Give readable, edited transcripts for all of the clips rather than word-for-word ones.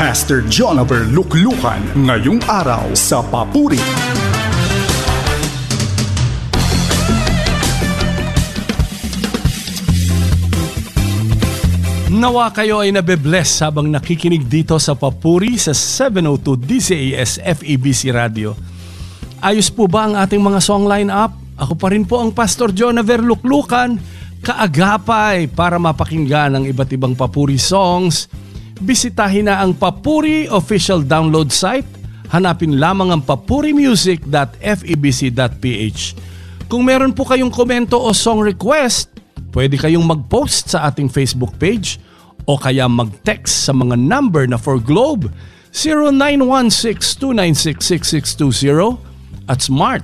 Pastor Jonaver Luklukan ngayong araw sa Papuri. Nawa kayo ay nabe-bless habang nakikinig dito sa Papuri sa 702 DZAS FEBC Radio. Ayos po ba ang ating mga song line-up? Ako pa rin po ang Pastor Jonaver Luklukan, kaagapay para mapakinggan ang iba't ibang Papuri songs. Bisitahin na ang Papuri official download site. Hanapin lamang ang papurimusic.febc.ph. Kung meron po kayong komento o song request, pwede kayong mag-post sa ating Facebook page o kaya mag-text sa mga number na for Globe 0916-296-6620 at Smart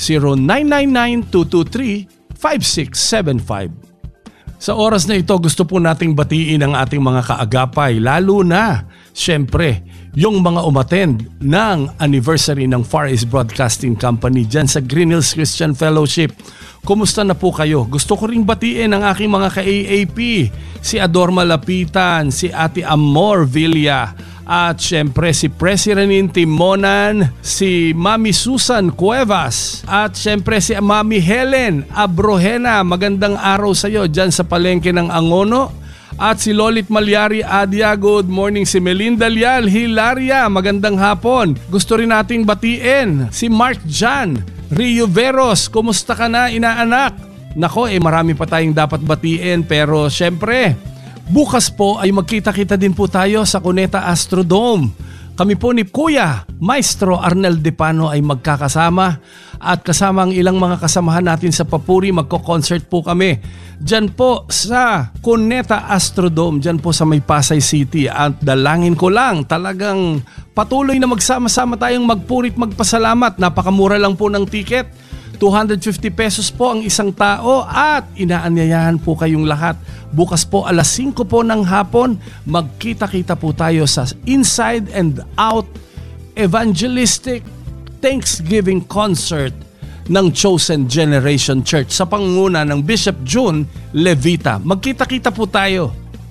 0999-223-5675. Sa oras na ito, gusto po nating batiin ang ating mga kaagapay, lalo na, syempre, yung mga umattend ng anniversary ng Far East Broadcasting Company dyan sa Green Hills Christian Fellowship. Kumusta na po kayo? Gusto ko ring batiin ang aking mga ka-AAP, si Adorma Lapitan, si Ate Amor Villa, at syempre si President Timonan, si Mami Susan Cuevas, at syempre si Mami Helen Abrojena. Magandang araw sa iyo dyan sa palengke ng Angono. At si Lolit Malyari Adia, good morning. Si Melinda Lial Hilaria, magandang hapon. Gusto rin nating batiin si Mark Jan Rio Veros, kumusta ka na inaanak? Nako, marami pa tayong dapat batiin, pero syempre bukas po ay magkita-kita din po tayo sa Cuneta Astrodome. Kami po ni Kuya Maestro Arnel Depano ay magkakasama at kasama ang ilang mga kasamahan natin sa Papuri. Magko-concert po kami dyan po sa Cuneta Astrodome, dyan po sa may Pasay City. At dalangin ko lang talagang patuloy na magsama-sama tayong magpurit magpasalamat. Napakamura lang po ng ticket. 250 pesos po ang isang tao at inaanyayahan po kayong lahat. Bukas po alas 5 po ng hapon, magkita-kita po tayo sa Inside and Out Evangelistic Thanksgiving Concert ng Chosen Generation Church sa pangunguna ng Bishop June Levita. Magkita-kita po tayo.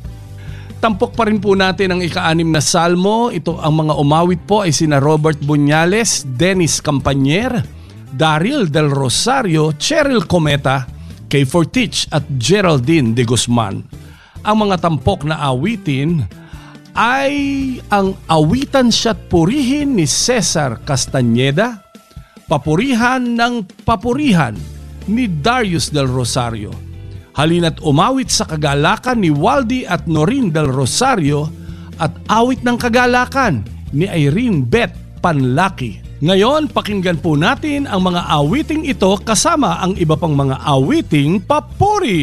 Tampok pa rin po natin ang ika-6 na salmo. Ito ang mga umawit po ay sina Robert Buñales, Dennis Campanier, Daryl Del Rosario, Cheryl Cometa, Kay Fortich at Geraldine de Guzman. Ang mga tampok na awitin ay ang Awitan Siya't Purihin ni Cesar Castañeda, Papurihan ng Papurihan ni Darius Del Rosario, Halina't Umawit sa Kagalakan ni Waldy at Norin Del Rosario, at Awit ng Kagalakan ni Irene Beth Panlaki. Ngayon, pakinggan po natin ang mga awiting ito kasama ang iba pang mga awiting papuri.